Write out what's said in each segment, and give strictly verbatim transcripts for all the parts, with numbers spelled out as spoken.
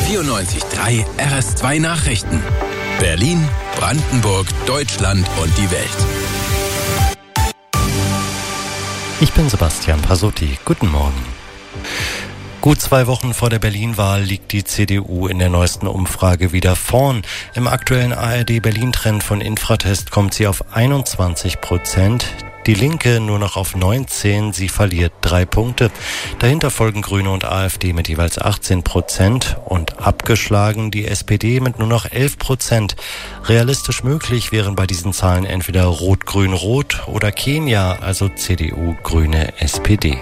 vierundneunzig Komma drei R S zwei Nachrichten. Berlin, Brandenburg, Deutschland und die Welt. Ich bin Sebastian Pasotti. Guten Morgen. Gut zwei Wochen vor der Berlin-Wahl liegt die C D U in der neuesten Umfrage wieder vorn. Im aktuellen A R D-Berlin-Trend von Infratest kommt sie auf einundzwanzig Prozent. Die Linke nur noch auf neunzehn, sie verliert drei Punkte. Dahinter folgen Grüne und AfD mit jeweils achtzehn Prozent und abgeschlagen die S P D mit nur noch elf Prozent. Realistisch möglich wären bei diesen Zahlen entweder Rot-Grün-Rot oder Kenia, also C D U, Grüne, S P D.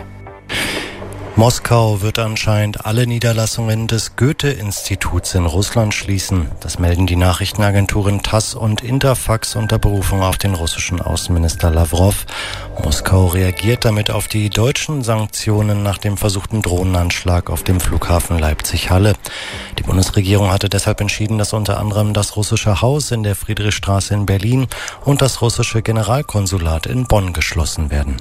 Moskau wird anscheinend alle Niederlassungen des Goethe-Instituts in Russland schließen. Das melden die Nachrichtenagenturen TASS und Interfax unter Berufung auf den russischen Außenminister Lavrov. Moskau reagiert damit auf die deutschen Sanktionen nach dem versuchten Drohnenanschlag auf dem Flughafen Leipzig-Halle. Die Bundesregierung hatte deshalb entschieden, dass unter anderem das russische Haus in der Friedrichstraße in Berlin und das russische Generalkonsulat in Bonn geschlossen werden.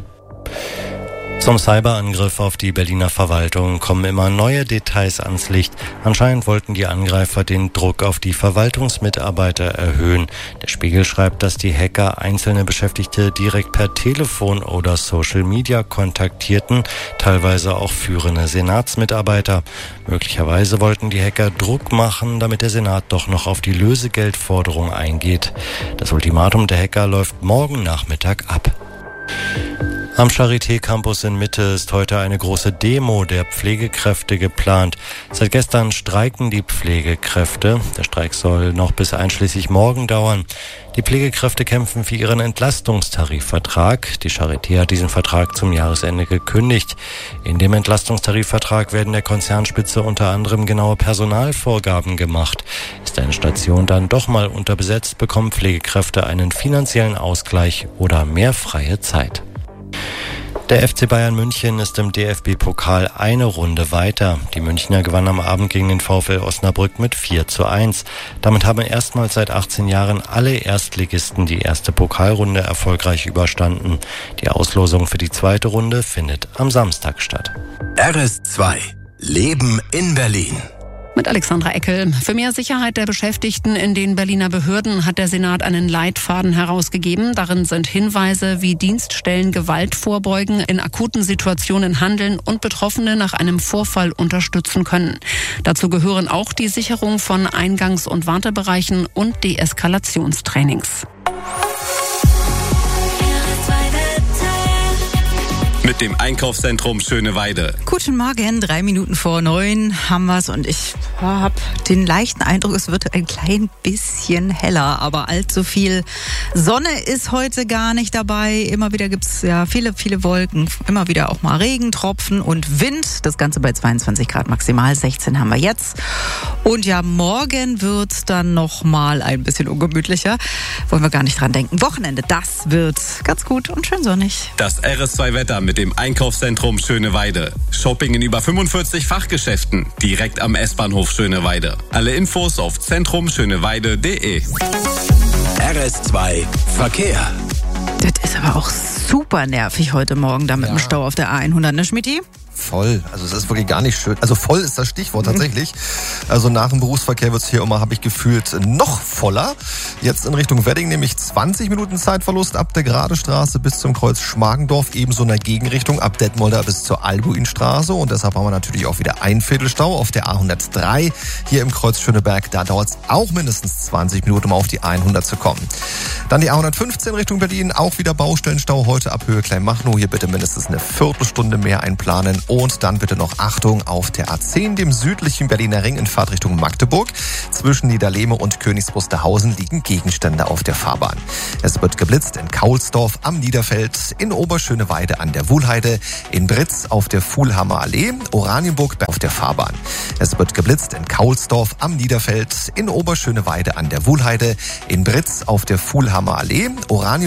Zum Cyberangriff auf die Berliner Verwaltung kommen immer neue Details ans Licht. Anscheinend wollten die Angreifer den Druck auf die Verwaltungsmitarbeiter erhöhen. Der Spiegel schreibt, dass die Hacker einzelne Beschäftigte direkt per Telefon oder Social Media kontaktierten, teilweise auch führende Senatsmitarbeiter. Möglicherweise wollten die Hacker Druck machen, damit der Senat doch noch auf die Lösegeldforderung eingeht. Das Ultimatum der Hacker läuft morgen Nachmittag ab. Am Charité-Campus in Mitte ist heute eine große Demo der Pflegekräfte geplant. Seit gestern streiken die Pflegekräfte. Der Streik soll noch bis einschließlich morgen dauern. Die Pflegekräfte kämpfen für ihren Entlastungstarifvertrag. Die Charité hat diesen Vertrag zum Jahresende gekündigt. In dem Entlastungstarifvertrag werden der Konzernspitze unter anderem genaue Personalvorgaben gemacht. Ist eine Station dann doch mal unterbesetzt, bekommen Pflegekräfte einen finanziellen Ausgleich oder mehr freie Zeit. Der F C Bayern München ist im D F B-Pokal eine Runde weiter. Die Münchner gewannen am Abend gegen den VfL Osnabrück mit vier zu eins. Damit haben erstmals seit achtzehn Jahren alle Erstligisten die erste Pokalrunde erfolgreich überstanden. Die Auslosung für die zweite Runde findet am Samstag statt. R S zwei. Leben in Berlin. Mit Alexandra Eckel. Für mehr Sicherheit der Beschäftigten in den Berliner Behörden hat der Senat einen Leitfaden herausgegeben. Darin sind Hinweise, wie Dienststellen Gewalt vorbeugen, in akuten Situationen handeln und Betroffene nach einem Vorfall unterstützen können. Dazu gehören auch die Sicherung von Eingangs- und Wartebereichen und Deeskalationstrainings. Mit dem Einkaufszentrum Schöneweide. Guten Morgen, drei Minuten vor neun haben wir's und ich habe den leichten Eindruck, es wird ein klein bisschen heller, aber allzu viel Sonne ist heute gar nicht dabei. Immer wieder gibt's ja viele, viele Wolken, immer wieder auch mal Regentropfen und Wind. Das Ganze bei zweiundzwanzig Grad maximal, sechzehn haben wir jetzt. Und ja, morgen wird's dann noch mal ein bisschen ungemütlicher. Wollen wir gar nicht dran denken. Wochenende, das wird ganz gut und schön sonnig. Das R S zwei Wetter mit dem Einkaufszentrum Schöneweide. Shopping in über fünfundvierzig Fachgeschäften, direkt am S-Bahnhof Schöneweide. Alle Infos auf zentrum schöneweide punkt de. R S zwei Verkehr. Das ist aber auch super nervig heute Morgen da mit Ja. dem Stau auf der A hundert, ne Schmidti? Voll. Also es ist wirklich gar nicht schön. Also voll ist das Stichwort tatsächlich. Also nach dem Berufsverkehr wird es hier immer, habe ich gefühlt, noch voller. Jetzt in Richtung Wedding nämlich zwanzig Minuten Zeitverlust ab der Geradestraße bis zum Kreuz Schmargendorf. Ebenso in der Gegenrichtung ab Detmolder bis zur Albuinstraße. Und deshalb haben wir natürlich auch wieder ein Viertelstau auf der A hundertdrei. Hier im Kreuz Schöneberg, da dauert es auch mindestens zwanzig Minuten, um auf die hundert zu kommen. Dann die A hundertfünfzehn Richtung Berlin. Auch wieder Baustellenstau heute ab Höhe Kleinmachnow. Hier bitte mindestens eine Viertelstunde mehr einplanen. Und dann bitte noch Achtung auf der A zehn, dem südlichen Berliner Ring in Fahrtrichtung Magdeburg. Zwischen Niederlehme und Königswusterhausen liegen Gegenstände auf der Fahrbahn. Es wird geblitzt in Kaulsdorf am Niederfeld, in Oberschöneweide an der Wuhlheide, in Britz auf der Fuhlhammer Allee, Oranienburg auf der Fahrbahn. Es wird geblitzt in Kaulsdorf am Niederfeld, in Oberschöneweide an der Wuhlheide, in Britz auf der Fuhlhammer Allee, Oranienburg